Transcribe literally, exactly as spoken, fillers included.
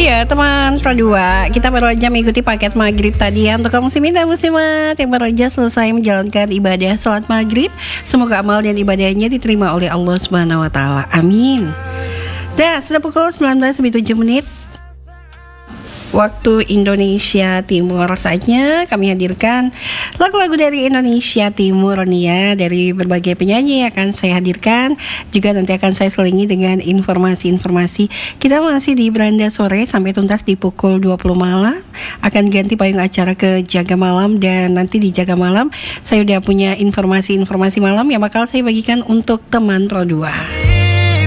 Iya teman Pro dua, kita baru aja mengikuti paket maghrib tadi ya. Untuk kamu muslimin dan muslimat yang baru aja selesai menjalankan ibadah sholat maghrib, semoga amal dan ibadahnya diterima oleh Allah Subhanahu Wa Taala. Amin. Dah, sudah pukul sembilan belas lebih tujuh menit waktu Indonesia Timur. Saatnya kami hadirkan lagu-lagu dari Indonesia Timur nih ya, dari berbagai penyanyi akan saya hadirkan. Juga nanti akan saya selingi dengan informasi-informasi. Kita masih di Beranda Sore sampai tuntas di pukul dua puluh malam. Akan ganti payung acara ke Jaga Malam, dan nanti di Jaga Malam saya udah punya informasi-informasi malam yang bakal saya bagikan untuk teman Pro dua.